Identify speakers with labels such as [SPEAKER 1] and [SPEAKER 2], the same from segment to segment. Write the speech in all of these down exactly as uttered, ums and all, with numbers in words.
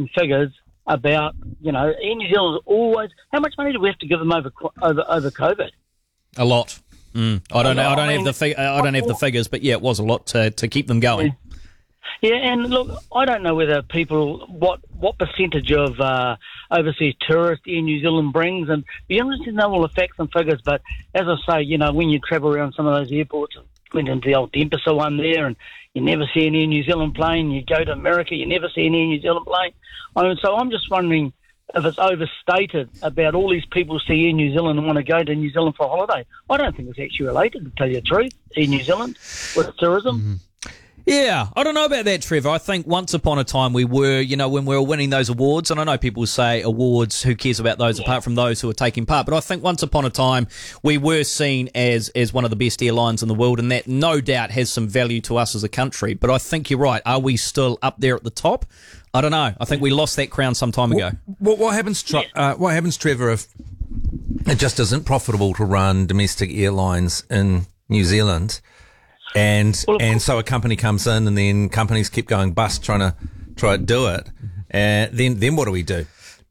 [SPEAKER 1] in figures about, you know, Air New Zealand's always, how much money do we have to give them over over, over COVID?
[SPEAKER 2] A lot. Mm. I don't know. I don't
[SPEAKER 1] I mean,
[SPEAKER 2] have the fig- I don't have the figures, but yeah, it was a lot to to keep them going.
[SPEAKER 1] Yeah. Yeah, and look, I don't know whether people, what what percentage of uh, overseas tourists Air New Zealand brings, and be interesting to know all the facts and figures, but as I say, you know, when you travel around some of those airports, went into the old Dempster one there, and you never see an Air New Zealand plane, you go to America, you never see an Air New Zealand plane. I mean, so I'm just wondering if it's overstated about all these people see Air New Zealand and want to go to New Zealand for a holiday. I don't think it's actually related, to tell you the truth, Air New Zealand with tourism.
[SPEAKER 2] Mm-hmm. Yeah, I don't know about that, Trevor. I think once upon a time we were, you know, when we were winning those awards, and I know people say awards, who cares about those yeah. apart from those who are taking part, but I think once upon a time we were seen as, as one of the best airlines in the world, and that no doubt has some value to us as a country. But I think you're right. Are we still up there at the top? I don't know. I think we lost that crown some time ago.
[SPEAKER 3] What, what happens, Tre- uh, what happens, Trevor, if it just isn't profitable to run domestic airlines in New Zealand? And well, and so a company comes in, and then companies keep going bust trying to try to do it. And uh, then then what do we do?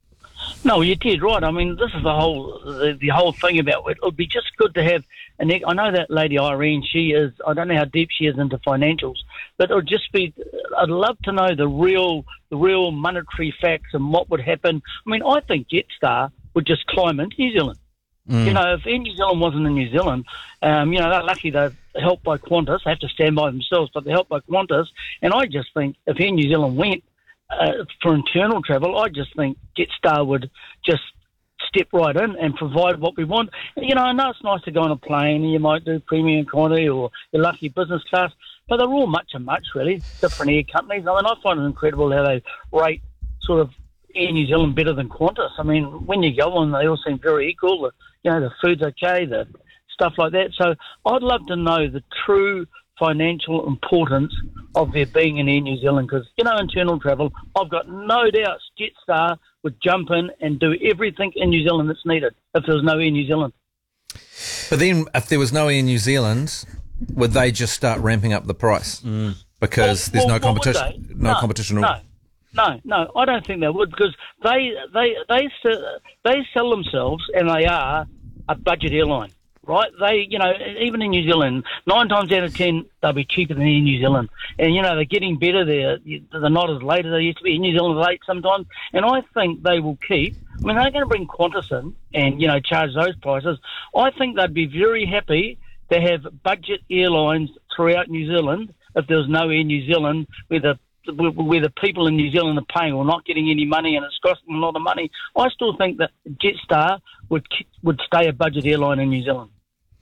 [SPEAKER 1] No, you did right. I mean, this is the whole the, the whole thing about it. It would be just good to have an. I know that lady Irene. She is. I don't know how deep she is into financials, but it would just be. I'd love to know the real the real monetary facts and what would happen. I mean, I think Jetstar would just climb into New Zealand. Mm. You know, if Air New Zealand wasn't in New Zealand, um, you know, they're lucky they're helped by Qantas. They have to stand by themselves, but they're helped by Qantas. And I just think if Air New Zealand went uh, for internal travel, I just think Jetstar would just step right in and provide what we want. You know, I know it's nice to go on a plane, and you might do premium economy or you're lucky business class, but they're all much and much, really, different air companies. I mean, I find it incredible how they rate sort of Air New Zealand better than Qantas. I mean, when you go on, they all seem very equal. The, you know, the food's okay, the stuff like that. So I'd love to know the true financial importance of there being an Air New Zealand, because, you know, internal travel, I've got no doubt Jetstar would jump in and do everything in New Zealand that's needed if there was no Air New Zealand.
[SPEAKER 3] But then if there was no Air New Zealand, would they just start ramping up the price? Mm. Because
[SPEAKER 1] well,
[SPEAKER 3] there's
[SPEAKER 1] well,
[SPEAKER 3] no competition? No,
[SPEAKER 1] no
[SPEAKER 3] competition at
[SPEAKER 1] no.
[SPEAKER 3] all?
[SPEAKER 1] No, no, I don't think they would, because they they they they sell themselves, and they are a budget airline, right? They, you know, even in New Zealand, nine times out of ten, they'll be cheaper than in New Zealand, and you know they're getting better. They're they're not as late as they used to be. In New Zealand, late sometimes, and I think they will keep. I mean, they're going to bring Qantas in and you know charge those prices. I think they'd be very happy to have budget airlines throughout New Zealand if there was no Air New Zealand, where the where the people in New Zealand are paying or not getting any money, and it's costing a lot of money. I still think that Jetstar would would stay a budget airline in New Zealand.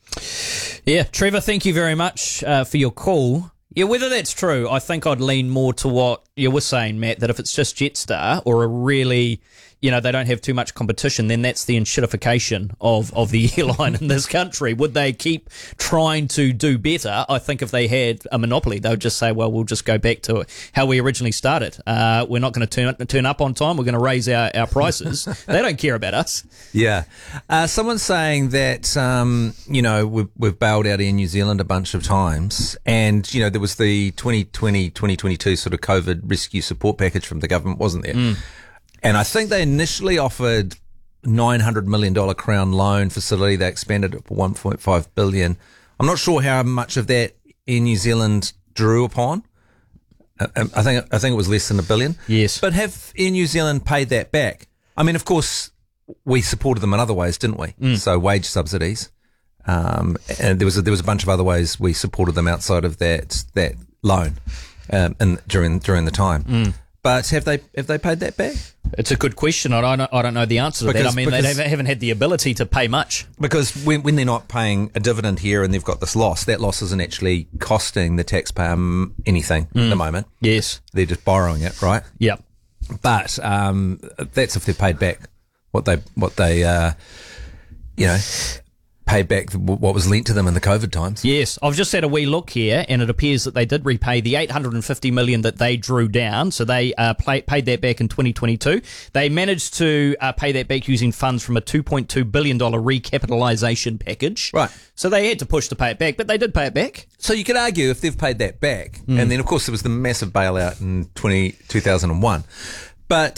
[SPEAKER 2] Yeah, Trevor, thank you very much uh, for your call. Yeah, whether that's true, I think I'd lean more to what you were saying, Matt, that if it's just Jetstar or a really, you know, they don't have too much competition, then that's the enshittification of, of the airline in this country. Would they keep trying to do better? I think if they had a monopoly, they would just say, well, we'll just go back to how we originally started. Uh, we're not going to turn turn up on time. We're going to raise our, our prices. They don't care about us.
[SPEAKER 3] Yeah. Uh, someone's saying that, um, you know, we've, we've bailed out Air New Zealand a bunch of times. And, you know, there was the twenty twenty, twenty twenty-two sort of COVID rescue support package from the government, wasn't there? Mm. And I think they initially offered nine hundred million dollars Crown loan facility. They expanded it for one point five billion dollars. I'm not sure how much of that Air New Zealand drew upon. I think I think it was less than a billion.
[SPEAKER 2] Yes.
[SPEAKER 3] But have Air New Zealand paid that back? I mean, of course, we supported them in other ways, didn't we? Mm. So wage subsidies. Um, and there was a, there was a bunch of other ways we supported them outside of that that loan um, and during during the time. Mm. But have they have they paid that back?
[SPEAKER 2] It's a good question. I don't I don't know the answer to
[SPEAKER 3] because,
[SPEAKER 2] that. I mean,
[SPEAKER 3] because,
[SPEAKER 2] they haven't had the ability to pay much.
[SPEAKER 3] Because when when they're not paying a dividend here and they've got this loss, that loss isn't actually costing the taxpayer anything mm. at the moment.
[SPEAKER 2] Yes.
[SPEAKER 3] They're just borrowing it, right?
[SPEAKER 2] Yep.
[SPEAKER 3] But um, that's if they've paid back what they what they uh, you know. pay back what was lent to them in the COVID times.
[SPEAKER 2] Yes, I've just had a wee look here, and it appears that they did repay the eight hundred fifty million dollars that they drew down, so they uh, play, paid that back in twenty twenty-two. They managed to uh, pay that back using funds from a two point two billion dollars recapitalisation package.
[SPEAKER 3] Right.
[SPEAKER 2] So they had to push to pay it back, but they did pay it back.
[SPEAKER 3] So you could argue if they've paid that back,
[SPEAKER 2] mm.
[SPEAKER 3] and then of course there was the massive bailout in twenty, two thousand one, but